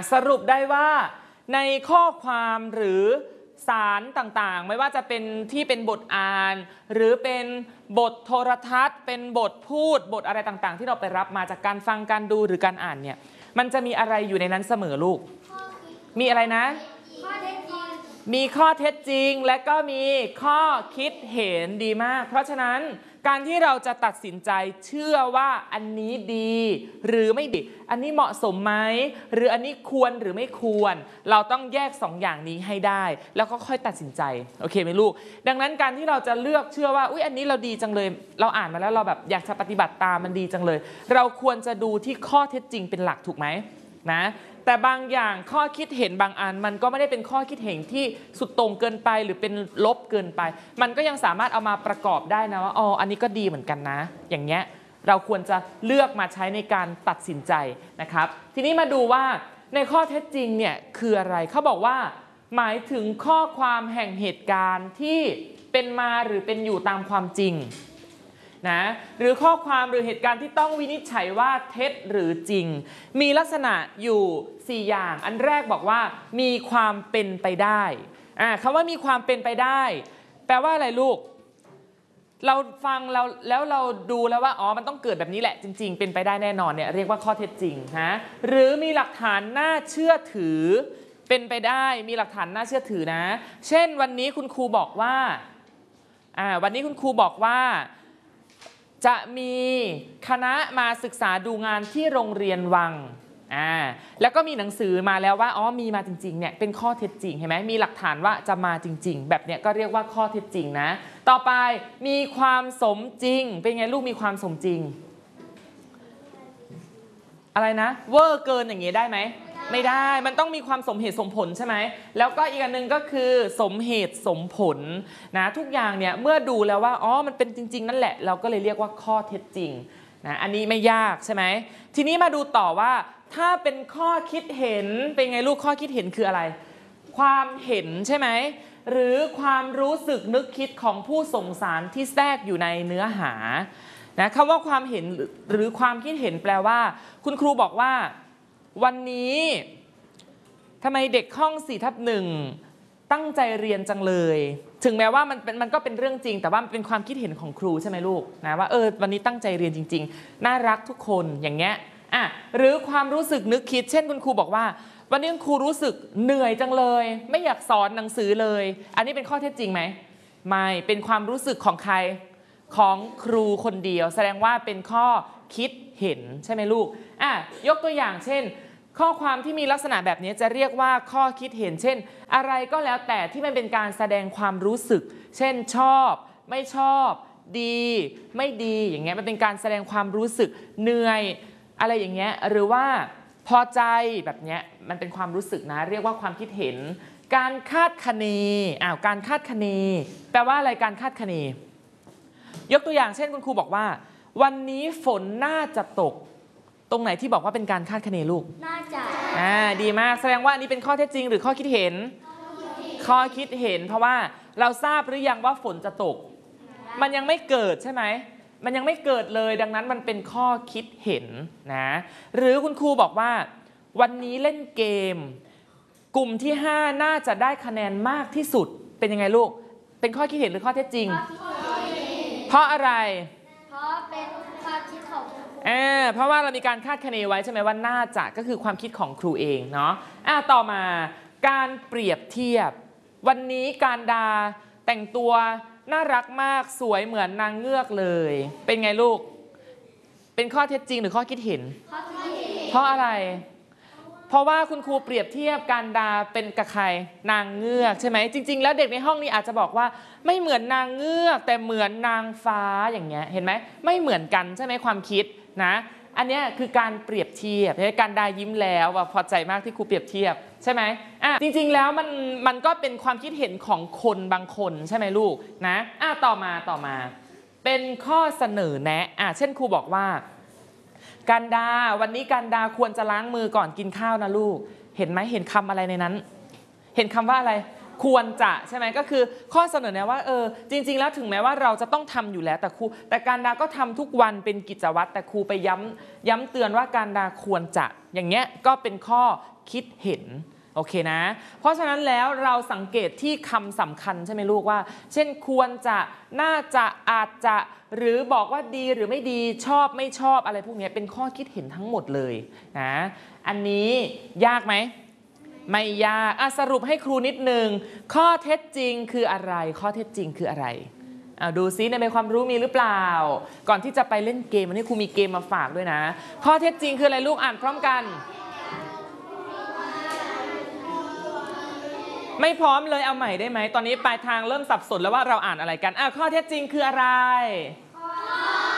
สรุปได้ว่าในข้อความหรือสารต่างๆไม่ว่าจะเป็นที่เป็นบทอ่านหรือเป็นบทโทรทัศน์เป็นบทพูดบทอะไรต่างๆที่เราไปรับมาจากการฟังการดูหรือการอ่านเนี่ยมันจะมีอะไรอยู่ในนั้นเสมอลูกมีอะไรนะมีข้อเท็จจริงและก็มีข้อคิดเห็นดีมากเพราะฉะนั้นการที่เราจะตัดสินใจเชื่อว่าอันนี้ดีหรือไม่ดีอันนี้เหมาะสมไหมหรืออันนี้ควรหรือไม่ควรเราต้องแยก2 อย่างนี้ให้ได้แล้วก็ค่อยตัดสินใจโอเคไหมลูกดังนั้นการที่เราจะเลือกเชื่อว่าอุ๊ยอันนี้เราดีจังเลยเราอ่านมาแล้วเราแบบอยากจะปฏิบัติตามมันดีจังเลยเราควรจะดูที่ข้อเท็จจริงเป็นหลักถูกไหมนะแต่บางอย่างข้อคิดเห็นบางอันมันก็ไม่ได้เป็นข้อคิดเห็นที่สุดโต่งเกินไปหรือเป็นลบเกินไปมันก็ยังสามารถเอามาประกอบได้นะว่าอ๋ออันนี้ก็ดีเหมือนกันนะอย่างเงี้ยเราควรจะเลือกมาใช้ในการตัดสินใจนะครับทีนี้มาดูว่าในข้อเท็จจริงเนี่ยคืออะไรเขาบอกว่าหมายถึงข้อความแห่งเหตุการณ์ที่เป็นมาหรือเป็นอยู่ตามความจริงนะหรือข้อความหรือเหตุการณ์ที่ต้องวินิจฉัยว่าเท็จหรือจริงมีลักษณะอยู่4 อย่างอันแรกบอกว่ามีความเป็นไปได้คำว่ามีความเป็นไปได้แปลว่าอะไรลูกเราฟังแล้วเราดูแล้วว่าอ๋อมันต้องเกิดแบบนี้แหละจริงๆเป็นไปได้แน่นอนเนี่ยเรียกว่าข้อเท็จจริงนะหรือมีหลักฐานน่าเชื่อถือเป็นไปได้มีหลักฐานน่าเชื่อถือนะเช่นวันนี้คุณครูบอกว่าวันนี้คุณครูบอกว่าจะมีคณะมาศึกษาดูงานที่โรงเรียนวังแล้วก็มีหนังสือมาแล้วว่าอ๋อมีมาจริงๆเนี่ยเป็นข้อเท็จจริงเห็นไหมมีหลักฐานว่าจะมาจริงๆแบบเนี้ยก็เรียกว่าข้อเท็จจริงนะต่อไปมีความสมจริงเป็นไงลูกมีความสมจริงอะไรนะเวอร์เกินอย่างเงี้ยได้ไหมไม่ได้มันต้องมีความสมเหตุสมผลใช่ไหมแล้วก็อีกอันนึงก็คือสมเหตุสมผลนะทุกอย่างเนี่ยเมื่อดูแล้วว่าอ๋อมันเป็นจริงๆนั่นแหละเราก็เลยเรียกว่าข้อเท็จจริงนะอันนี้ไม่ยากใช่ไหมทีนี้มาดูต่อว่าถ้าเป็นข้อคิดเห็นเป็นไงลูกข้อคิดเห็นคืออะไรความเห็นใช่ไหมหรือความรู้สึกนึกคิดของผู้ส่งสารที่แทรกอยู่ในเนื้อหานะคำว่าความเห็นหรือความคิดเห็นแปลว่าคุณครูบอกว่าวันนี้ทำไมเด็กห้อง4/1ตั้งใจเรียนจังเลยถึงแม้ว่ามันก็เป็นเรื่องจริงแต่ว่ามันเป็นความคิดเห็นของครูใช่ไหมลูกนะว่าวันนี้ตั้งใจเรียนจริงๆน่ารักทุกคนอย่างเงี้ยหรือความรู้สึกนึกคิดเช่นคุณครูบอกว่าวันนี้คุณครูรู้สึกเหนื่อยจังเลยไม่อยากสอนหนังสือเลยอันนี้เป็นข้อเท็จจริงไหมไม่เป็นความรู้สึกของใครของครูคนเดียวแสดงว่าเป็นข้อคิดเห็นใช่ไหมลูกยกตัวอย่างเช่นข้อความที่มีลักษณะแบบนี้จะเรียกว่าข้อคิดเห็นเช่นอะไรก็แล้วแต่ที่มันเป็นการแสดงความรู้สึกเช่นชอบไม่ชอบดีไม่ดีอย่างเงี้ยมันเป็นการแสดงความรู้สึกเหนื่อยอะไรอย่างเงี้ยหรือว่าพอใจแบบเนี้ยมันเป็นความรู้สึกนะเรียกว่าความคิดเห็นการคาดคะเนการคาดคะเนแปลว่าอะไรการคาดคะเนยกตัวอย่างเช่นคุณครูบอกว่าวันนี้ฝนน่าจะตกตรงไหนที่บอกว่าเป็นการคาดคะเนลูกน่าจะดีมากแสดงว่าอันนี้เป็นข้อเท็จจริงหรือข้อคิดเห็นข้อคิดเห็นเพราะว่าเราทราบหรือยังว่าฝนจะตกมันยังไม่เกิดใช่ไหมมันยังไม่เกิดเลยดังนั้นมันเป็นข้อคิดเห็นนะหรือคุณครูบอกว่าวันนี้เล่นเกมกลุ่มที่5น่าจะได้คะแนนมากที่สุดเป็นยังไงลูกเป็นข้อคิดเห็นหรือข้อเท็จจริงเพราะอะไรเพราะเป็นความคิดของเพราะว่าเรามีการคาดคะเนไว้ใช่ไหมว่าน่าจะก็คือความคิดของครูเองเนาะต่อมาการเปรียบเทียบวันนี้การดาแต่งตัวน่ารักมากสวยเหมือนนางเงือกเลยเป็นไงลูกเป็นข้อเท็จจริงหรือข้อคิดเห็นเพราะอะไรเพราะว่าคุณครูเปรียบเทียบการดาเป็นกับใครนางเงือกใช่ไหมจริงๆแล้วเด็กในห้องนี้อาจจะบอกว่าไม่เหมือนนางเงือกแต่เหมือนนางฟ้าอย่างเงี้ยเห็นไหมไม่เหมือนกันใช่ไหมความคิดนะอันนี้คือการเปรียบเทียบการดายิ้มแล้วว่าพอใจมากที่ครูเปรียบเทียบใช่ไหมจริงๆแล้วมันก็เป็นความคิดเห็นของคนบางคนใช่ไหมลูกนะต่อมาเป็นข้อเสนอแนะเช่นครูบอกว่าการดาวันนี้การดาควรจะล้างมือก่อนกินข้าวนะลูกเห็นไหมเห็นคำอะไรในนั้นเห็นคำว่าอะไรควรจะใช่ไหมก็คือข้อเสนอแนะว่าจริงๆแล้วถึงแม้ว่าเราจะต้องทำอยู่แล้วแต่การดาก็ทำทุกวันเป็นกิจวัตรแต่ครูไปย้ำเตือนว่าการดาควรจะอย่างเงี้ยก็เป็นข้อคิดเห็นโอเคนะเพราะฉะนั้นแล้วเราสังเกตที่คำสำคัญใช่ไหมลูกว่าเช่นควรจะน่าจะอาจจะหรือบอกว่าดีหรือไม่ดีชอบไม่ชอบอะไรพวกนี้เป็นข้อคิดเห็นทั้งหมดเลยนะอันนี้ยากไหมไม่ยากสรุปให้ครูนิดนึงข้อเท็จจริงคืออะไรข้อเท็จจริงคืออะไรดูซิในความรู้มีหรือเปล่าก่อนที่จะไปเล่นเกมวันนี้ครูมีเกมมาฝากด้วยนะข้อเท็จจริงคืออะไรลูกอ่านพร้อมกันไม่พร้อมเลยเอาใหม่ได้ไหมตอนนี้ปลายทางเริ่มสับสนแล้วว่าเราอ่านอะไรกันข้อเท็จจริงคืออะไร